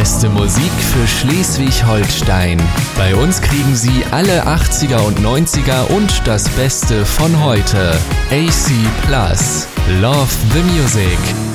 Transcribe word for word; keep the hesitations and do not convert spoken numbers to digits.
beste Musik für Schleswig-Holstein. Bei uns kriegen Sie alle achtziger und neunziger und das Beste von heute. A C Plus. Love the Music.